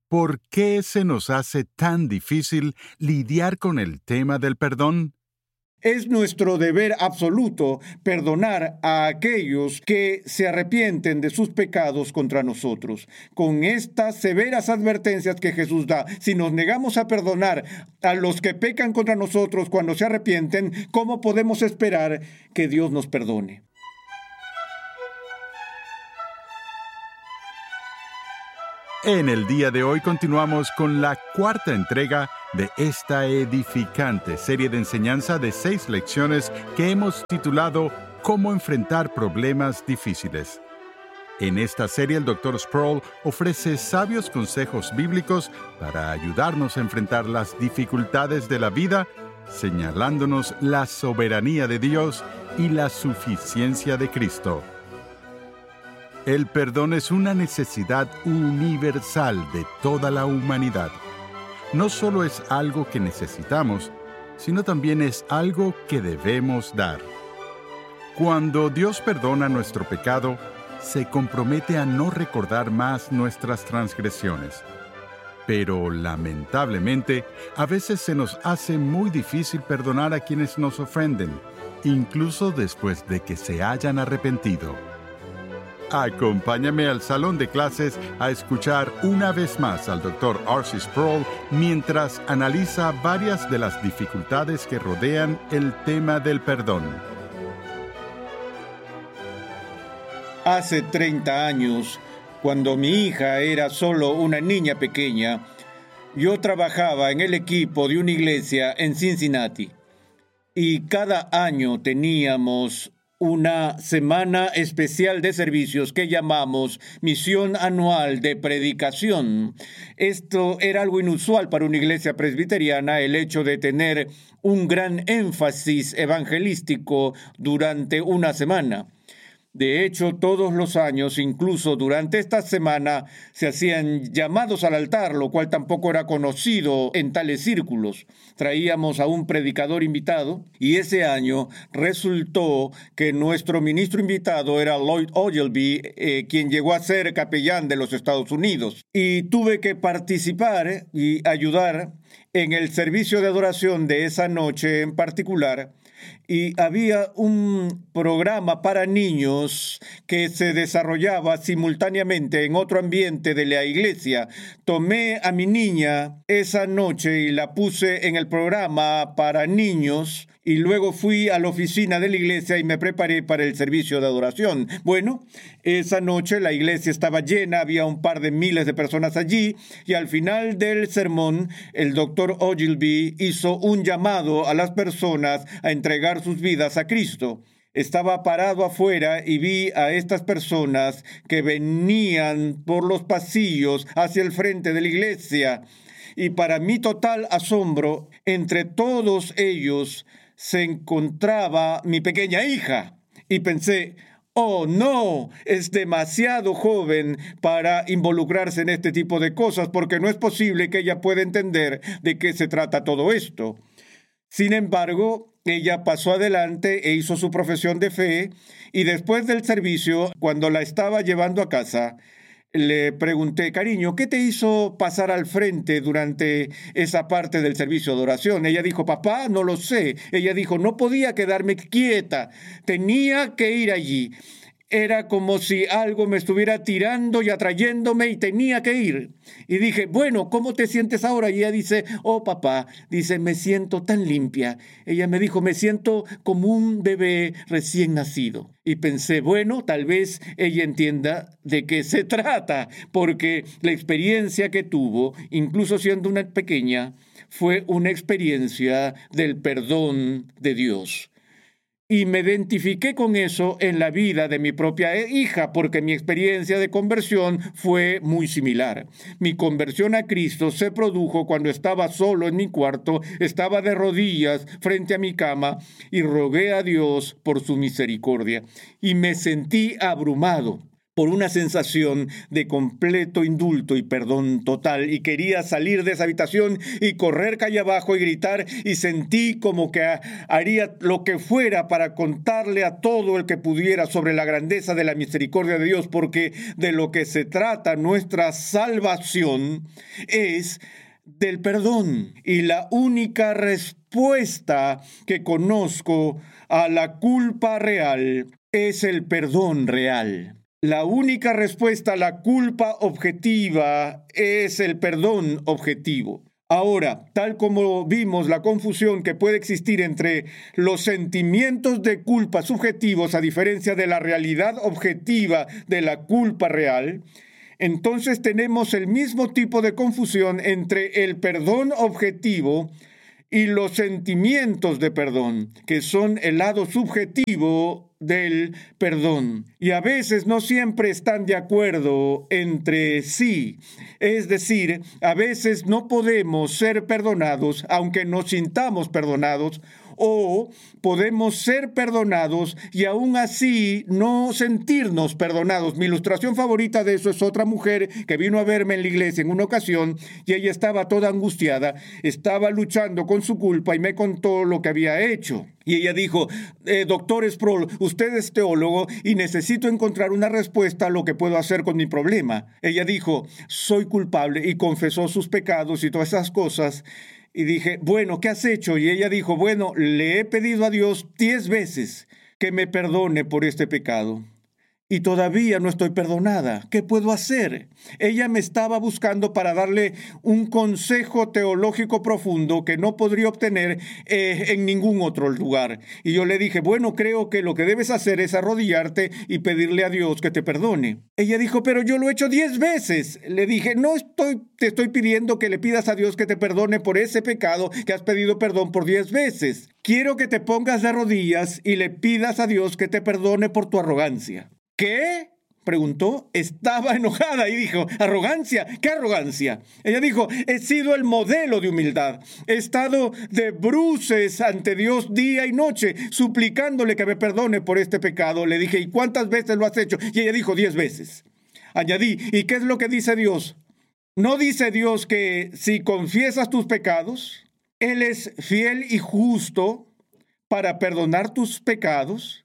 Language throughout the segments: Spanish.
¿Por qué se nos hace tan difícil lidiar con el tema del perdón? Es nuestro deber absoluto perdonar a aquellos que se arrepienten de sus pecados contra nosotros. Con estas severas advertencias que Jesús da, si nos negamos a perdonar a los que pecan contra nosotros cuando se arrepienten, ¿cómo podemos esperar que Dios nos perdone? En el día de hoy continuamos con la cuarta entrega de esta edificante serie de enseñanza de 6 lecciones que hemos titulado Cómo enfrentar problemas difíciles. En esta serie el Dr. Sproul ofrece sabios consejos bíblicos para ayudarnos a enfrentar las dificultades de la vida, señalándonos la soberanía de Dios y la suficiencia de Cristo. El perdón es una necesidad universal de toda la humanidad. No solo es algo que necesitamos, sino también es algo que debemos dar. Cuando Dios perdona nuestro pecado, se compromete a no recordar más nuestras transgresiones. Pero, lamentablemente, a veces se nos hace muy difícil perdonar a quienes nos ofenden, incluso después de que se hayan arrepentido. Acompáñame al salón de clases a escuchar una vez más al Dr. R.C. Sproul mientras analiza varias de las dificultades que rodean el tema del perdón. Hace 30 años, cuando mi hija era solo una niña pequeña, yo trabajaba en el equipo de una iglesia en Cincinnati. Y cada año teníamos una semana especial de servicios que llamamos Misión Anual de Predicación. Esto era algo inusual para una iglesia presbiteriana, el hecho de tener un gran énfasis evangelístico durante una semana. De hecho, todos los años, incluso durante esta semana, se hacían llamados al altar, lo cual tampoco era conocido en tales círculos. Traíamos a un predicador invitado y ese año resultó que nuestro ministro invitado era Lloyd Ogilvie, quien llegó a ser capellán de los Estados Unidos. Y tuve que participar y ayudar en el servicio de adoración de esa noche en particular. Y había un programa para niños que se desarrollaba simultáneamente en otro ambiente de la iglesia. Tomé a mi niña esa noche y la puse en el programa para niños y luego fui a la oficina de la iglesia y me preparé para el servicio de adoración. Bueno, esa noche la iglesia estaba llena, había un par de miles de personas allí y al final del sermón el doctor Ogilvie hizo un llamado a las personas a entregar sus vidas a Cristo. Estaba parado afuera y vi a estas personas que venían por los pasillos hacia el frente de la iglesia. Y para mi total asombro, entre todos ellos se encontraba mi pequeña hija. Y pensé, oh no, es demasiado joven para involucrarse en este tipo de cosas porque no es posible que ella pueda entender de qué se trata todo esto. Sin embargo, ella pasó adelante e hizo su profesión de fe y después del servicio, cuando la estaba llevando a casa, le pregunté, cariño, ¿qué te hizo pasar al frente durante esa parte del servicio de oración? Ella dijo, papá, no lo sé. Ella dijo, no podía quedarme quieta, tenía que ir allí. Era como si algo me estuviera tirando y atrayéndome y tenía que ir. Y dije, bueno, ¿cómo te sientes ahora? Y ella dice, oh papá, dice, me siento tan limpia. Ella me dijo, me siento como un bebé recién nacido. Y pensé, bueno, tal vez ella entienda de qué se trata, porque la experiencia que tuvo, incluso siendo una pequeña, fue una experiencia del perdón de Dios. Y me identifiqué con eso en la vida de mi propia hija, porque mi experiencia de conversión fue muy similar. Mi conversión a Cristo se produjo cuando estaba solo en mi cuarto, estaba de rodillas frente a mi cama y rogué a Dios por su misericordia. Y me sentí abrumado, por una sensación de completo indulto y perdón total, y quería salir de esa habitación y correr calle abajo y gritar, y sentí como que haría lo que fuera para contarle a todo el que pudiera sobre la grandeza de la misericordia de Dios, porque de lo que se trata nuestra salvación es del perdón, y la única respuesta que conozco a la culpa real es el perdón real. La única respuesta a la culpa objetiva es el perdón objetivo. Ahora, tal como vimos la confusión que puede existir entre los sentimientos de culpa subjetivos a diferencia de la realidad objetiva de la culpa real, entonces tenemos el mismo tipo de confusión entre el perdón objetivo y los sentimientos de perdón, que son el lado subjetivo del perdón. Y a veces no siempre están de acuerdo entre sí. Es decir, a veces no podemos ser perdonados aunque nos sintamos perdonados, o podemos ser perdonados y aún así no sentirnos perdonados. Mi ilustración favorita de eso es otra mujer que vino a verme en la iglesia en una ocasión, y ella estaba toda angustiada, estaba luchando con su culpa y me contó lo que había hecho. Y ella dijo, doctor Sproul, usted es teólogo y necesito encontrar una respuesta a lo que puedo hacer con mi problema. Ella dijo, soy culpable, y confesó sus pecados y todas esas cosas. Y dije, bueno, ¿qué has hecho? Y ella dijo, bueno, le he pedido a Dios 10 veces que me perdone por este pecado. Y todavía no estoy perdonada. ¿Qué puedo hacer? Ella me estaba buscando para darle un consejo teológico profundo que no podría obtener en ningún otro lugar. Y yo le dije, bueno, creo que lo que debes hacer es arrodillarte y pedirle a Dios que te perdone. Ella dijo, pero yo lo he hecho 10 veces. Le dije, te estoy pidiendo que le pidas a Dios que te perdone por ese pecado que has pedido perdón por 10 veces. Quiero que te pongas de rodillas y le pidas a Dios que te perdone por tu arrogancia. ¿Qué? Preguntó. Estaba enojada y dijo, ¿arrogancia? ¿Qué arrogancia? Ella dijo, he sido el modelo de humildad. He estado de bruces ante Dios día y noche, suplicándole que me perdone por este pecado. Le dije, ¿y cuántas veces lo has hecho? Y ella dijo, 10 veces. Añadí, ¿y qué es lo que dice Dios? ¿No dice Dios que si confiesas tus pecados, Él es fiel y justo para perdonar tus pecados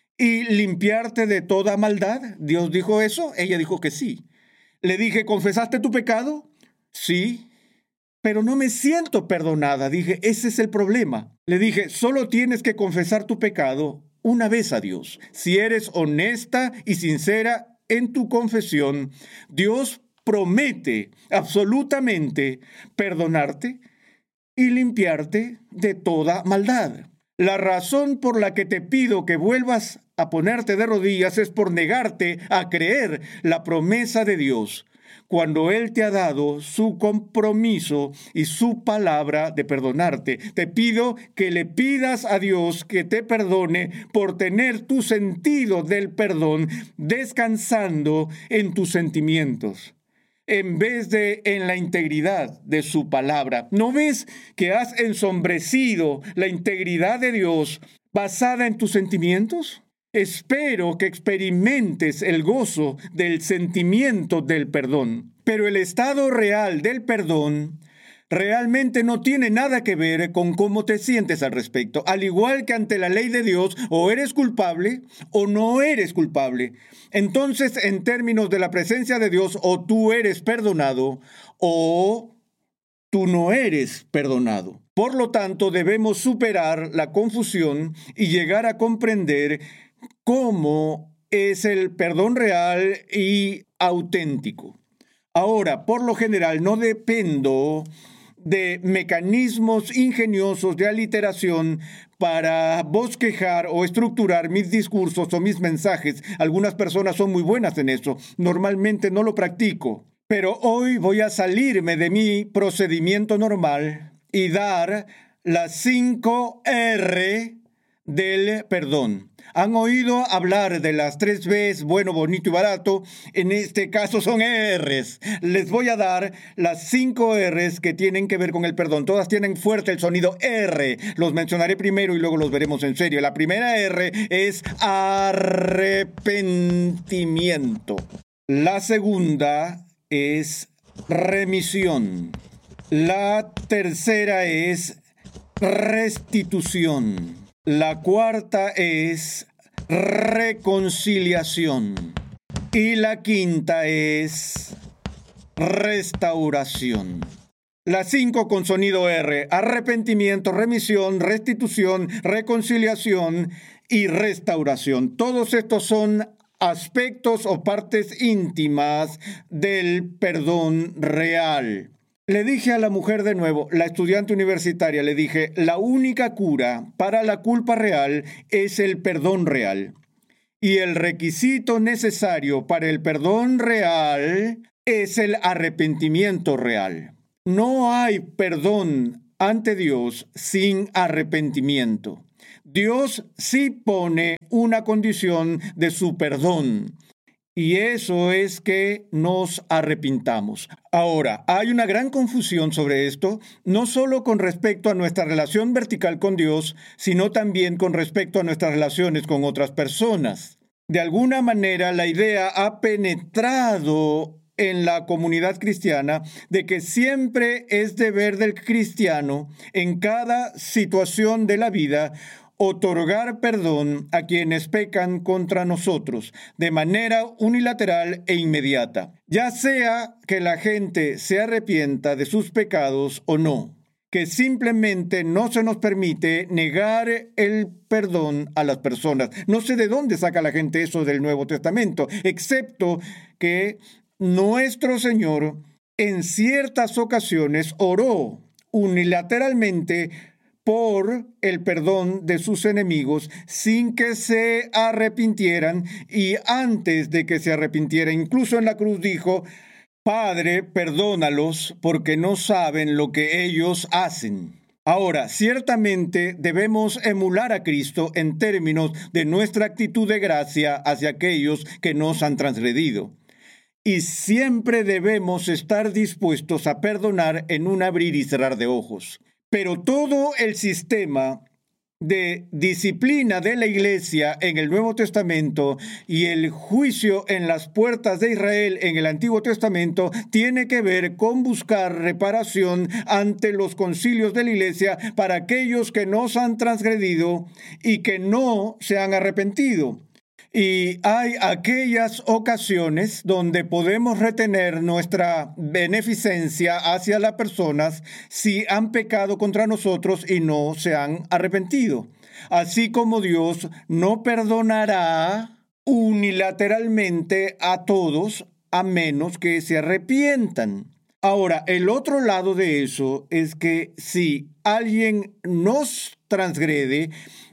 y limpiarte de toda maldad? ¿Dios dijo eso? Ella dijo que sí. Le dije, ¿confesaste tu pecado? Sí, pero no me siento perdonada. Dije, ese es el problema. Le dije, solo tienes que confesar tu pecado una vez a Dios. Si eres honesta y sincera en tu confesión, Dios promete absolutamente perdonarte y limpiarte de toda maldad. La razón por la que te pido que vuelvas a ponerte de rodillas es por negarte a creer la promesa de Dios, cuando Él te ha dado su compromiso y su palabra de perdonarte. Te pido que le pidas a Dios que te perdone por tener tu sentido del perdón descansando en tus sentimientos, en vez de en la integridad de su palabra. ¿No ves que has ensombrecido la integridad de Dios basada en tus sentimientos? Espero que experimentes el gozo del sentimiento del perdón. Pero el estado real del perdón realmente no tiene nada que ver con cómo te sientes al respecto. Al igual que ante la ley de Dios, o eres culpable o no eres culpable. Entonces, en términos de la presencia de Dios, o tú eres perdonado o tú no eres perdonado. Por lo tanto, debemos superar la confusión y llegar a comprender cómo es el perdón real y auténtico. Ahora, por lo general, no dependo de mecanismos ingeniosos de aliteración para bosquejar o estructurar mis discursos o mis mensajes. Algunas personas son muy buenas en eso. Normalmente no lo practico. Pero hoy voy a salirme de mi procedimiento normal y dar las 5 R del perdón. ¿Han oído hablar de las 3 Bs, bueno, bonito y barato? En este caso son Rs. Les voy a dar las 5 Rs que tienen que ver con el perdón. Todas tienen fuerte el sonido R. Los mencionaré primero y luego los veremos en serio. La primera R es arrepentimiento. La segunda es remisión. La tercera es restitución. La cuarta es reconciliación. Y la quinta es restauración. Las 5 con sonido R: arrepentimiento, remisión, restitución, reconciliación y restauración. Todos estos son aspectos o partes íntimas del perdón real. Le dije a la mujer de nuevo, la estudiante universitaria, le dije, la única cura para la culpa real es el perdón real. Y el requisito necesario para el perdón real es el arrepentimiento real. No hay perdón ante Dios sin arrepentimiento. Dios sí pone una condición de su perdón. Y eso es que nos arrepintamos. Ahora, hay una gran confusión sobre esto, no solo con respecto a nuestra relación vertical con Dios, sino también con respecto a nuestras relaciones con otras personas. De alguna manera, la idea ha penetrado en la comunidad cristiana de que siempre es deber del cristiano, en cada situación de la vida, otorgar perdón a quienes pecan contra nosotros de manera unilateral e inmediata, ya sea que la gente se arrepienta de sus pecados o no, que simplemente no se nos permite negar el perdón a las personas. No sé de dónde saca la gente eso del Nuevo Testamento, excepto que nuestro Señor en ciertas ocasiones oró unilateralmente por el perdón de sus enemigos sin que se arrepintieran, y antes de que se arrepintieran, incluso en la cruz dijo: Padre, perdónalos porque no saben lo que ellos hacen. Ahora, ciertamente debemos emular a Cristo en términos de nuestra actitud de gracia hacia aquellos que nos han transgredido. Y siempre debemos estar dispuestos a perdonar en un abrir y cerrar de ojos. Pero todo el sistema de disciplina de la Iglesia en el Nuevo Testamento y el juicio en las puertas de Israel en el Antiguo Testamento tiene que ver con buscar reparación ante los concilios de la Iglesia para aquellos que nos han transgredido y que no se han arrepentido. Y hay aquellas ocasiones donde podemos retener nuestra beneficencia hacia las personas si han pecado contra nosotros y no se han arrepentido. Así como Dios no perdonará unilateralmente a todos a menos que se arrepientan. Ahora, el otro lado de eso es que si alguien nos transgrede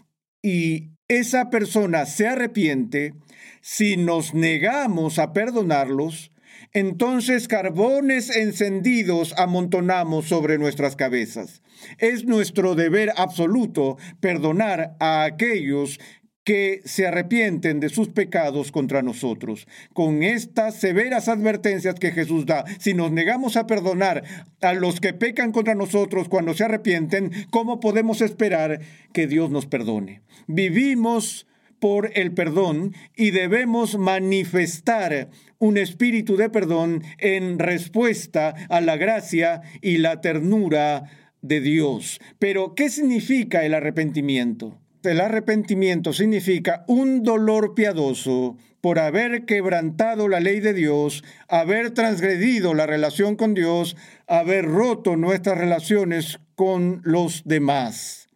y esa persona se arrepiente, si nos negamos a perdonarlos, entonces carbones encendidos amontonamos sobre nuestras cabezas. Es nuestro deber absoluto perdonar a aquellos que se arrepienten de sus pecados contra nosotros. Con estas severas advertencias que Jesús da, si nos negamos a perdonar a los que pecan contra nosotros cuando se arrepienten, ¿cómo podemos esperar que Dios nos perdone? Vivimos por el perdón y debemos manifestar un espíritu de perdón en respuesta a la gracia y la ternura de Dios. Pero, ¿qué significa el arrepentimiento? El arrepentimiento significa un dolor piadoso por haber quebrantado la ley de Dios, haber transgredido la relación con Dios, haber roto nuestras relaciones con los demás.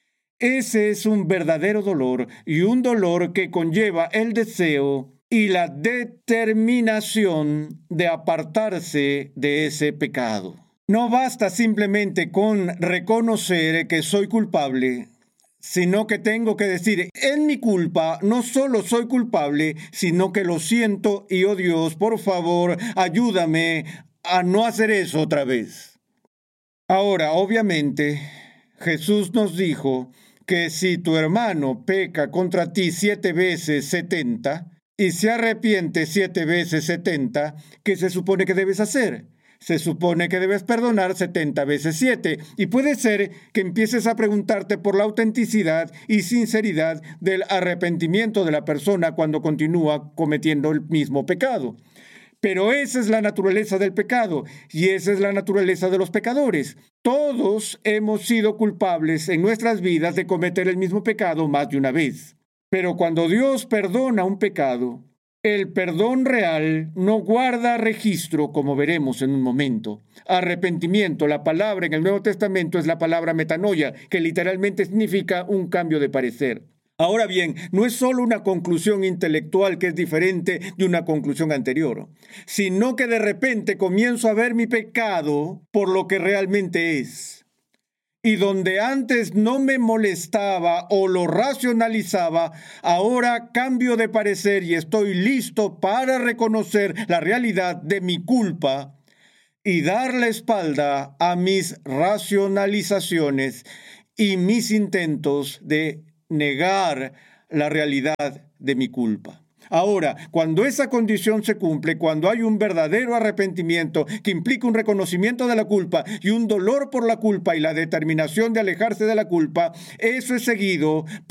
Ese es un verdadero dolor, y un dolor que conlleva el deseo y la determinación de apartarse de ese pecado. No basta simplemente con reconocer que soy culpable, sino que tengo que decir, en mi culpa no solo soy culpable, sino que lo siento y, oh Dios, por favor, ayúdame a no hacer eso otra vez. Ahora, obviamente, Jesús nos dijo que si tu hermano peca contra ti 7 veces 70 y se arrepiente 7 veces 70, ¿qué se supone que debes hacer? Se supone que debes perdonar 70 veces 7, y puede ser que empieces a preguntarte por la autenticidad y sinceridad del arrepentimiento de la persona cuando continúa cometiendo el mismo pecado. Pero esa es la naturaleza del pecado y esa es la naturaleza de los pecadores. Todos hemos sido culpables en nuestras vidas de cometer el mismo pecado más de una vez. Pero cuando Dios perdona un pecado, el perdón real no guarda registro, como veremos en un momento. Arrepentimiento, la palabra en el Nuevo Testamento es la palabra metanoia, que literalmente significa un cambio de parecer. Ahora bien, no es solo una conclusión intelectual que es diferente de una conclusión anterior, sino que de repente comienzo a ver mi pecado por lo que realmente es. Y donde antes no me molestaba o lo racionalizaba, ahora cambio de parecer y estoy listo para reconocer la realidad de mi culpa y dar la espalda a mis racionalizaciones y mis intentos de negar la realidad de mi culpa. Ahora, cuando esa condición se cumple, cuando hay un verdadero arrepentimiento que implica un reconocimiento de la culpa y un dolor por la culpa y la determinación de alejarse de la culpa, eso es seguido